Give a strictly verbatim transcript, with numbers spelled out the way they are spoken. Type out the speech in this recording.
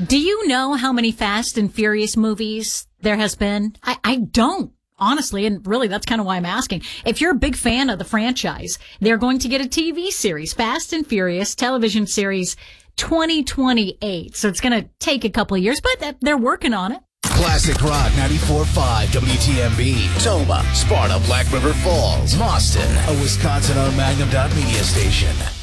Do you know how many Fast and Furious movies there has been? I, I don't. Honestly, and really, that's kind of why I'm asking. If you're a big fan of the franchise, they're going to get a T V series, Fast and Furious television series twenty twenty-eight. So it's going to take a couple of years, but they're working on it. Classic Rock ninety-four point five W T M B, Toma, Sparta, Black River Falls, Boston, a Wisconsin-owned Magnum Dot Media station.